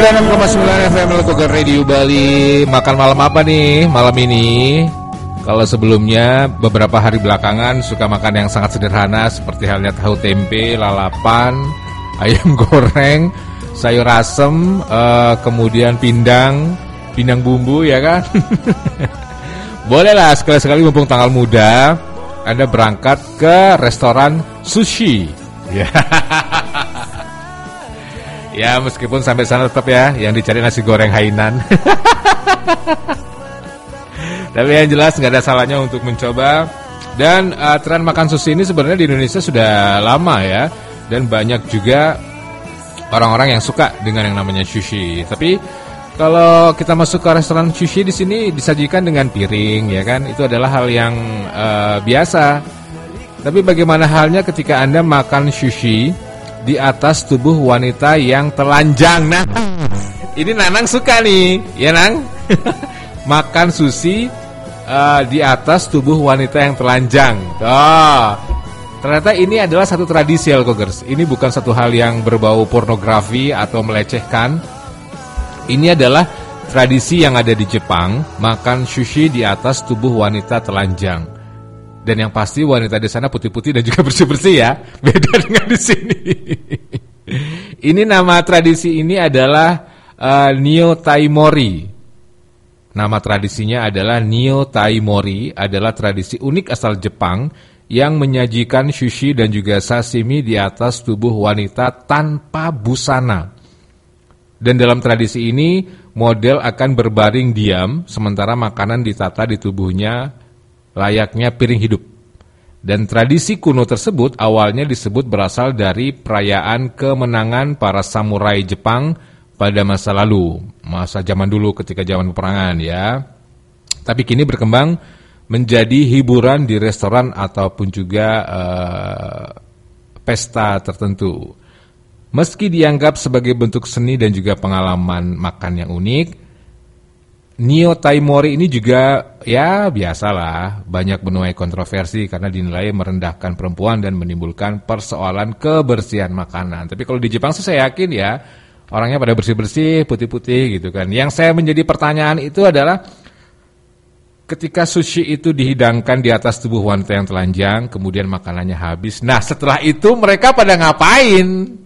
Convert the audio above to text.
96,9 FM Lekogan Radio Bali. Makan malam apa nih malam ini? Kalau sebelumnya beberapa hari belakangan suka makan yang sangat sederhana seperti halnya tahu tempe, lalapan, ayam goreng, sayur asem, kemudian pindang bumbu ya kan? Bolehlah sekali-sekali mumpung tanggal muda Anda berangkat ke restoran sushi. Ya. Ya meskipun sampai sana tetap ya yang dicari nasi goreng Hainan. Tapi yang jelas nggak ada salahnya untuk mencoba. Dan tren makan sushi ini sebenarnya di Indonesia sudah lama ya. Dan banyak juga orang-orang yang suka dengan yang namanya sushi. Tapi kalau kita masuk ke restoran sushi di sini disajikan dengan piring ya kan, itu adalah hal yang biasa. Tapi bagaimana halnya ketika Anda makan sushi di atas tubuh wanita yang telanjang? Nah, ini Nanang suka nih, ya Nang? Makan sushi di atas tubuh wanita yang telanjang. Oh, ternyata ini adalah satu tradisi Alkogers. Ini bukan satu hal yang berbau pornografi atau melecehkan. Ini adalah tradisi yang ada di Jepang, makan sushi di atas tubuh wanita telanjang. Dan yang pasti wanita di sana putih-putih dan juga bersih-bersih ya. Beda dengan di sini. Ini nama tradisi ini adalah Nio Taimori. Nama tradisinya adalah Nio Taimori, adalah tradisi unik asal Jepang yang menyajikan sushi dan juga sashimi di atas tubuh wanita tanpa busana. Dan dalam tradisi ini model akan berbaring diam sementara makanan ditata di tubuhnya layaknya piring hidup. Dan tradisi kuno tersebut awalnya disebut berasal dari perayaan kemenangan para samurai Jepang pada masa lalu, masa zaman dulu ketika zaman peperangan ya. Tapi kini berkembang menjadi hiburan di restoran ataupun juga pesta tertentu. Meski dianggap sebagai bentuk seni dan juga pengalaman makan yang unik, Nio Taimori ini juga ya biasalah banyak menuai kontroversi karena dinilai merendahkan perempuan dan menimbulkan persoalan kebersihan makanan. Tapi kalau di Jepang sih saya yakin ya orangnya pada bersih-bersih, putih-putih gitu kan. Yang saya menjadi pertanyaan itu adalah ketika sushi itu dihidangkan di atas tubuh wanita yang telanjang, kemudian makanannya habis. Nah setelah itu mereka pada ngapain?